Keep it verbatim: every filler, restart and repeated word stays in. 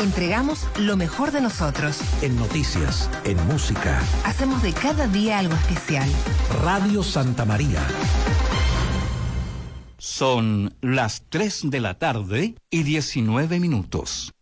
Entregamos lo mejor de nosotros. En noticias, en música. Hacemos de cada día algo especial. Radio Santa María. Son las tres de la tarde y diecinueve minutos.